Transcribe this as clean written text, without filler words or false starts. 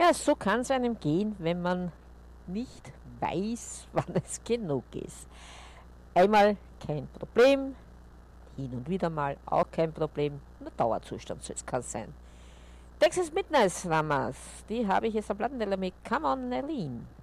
Ja, so kann es einem gehen, wenn man nicht weiß, wann es genug ist. Einmal kein Problem, hin und wieder mal auch kein Problem. Nur Dauerzustand soll es kein sein. Texas Midnight Slammers, die habe ich jetzt am Plattenteller mit Come on, Nerlin.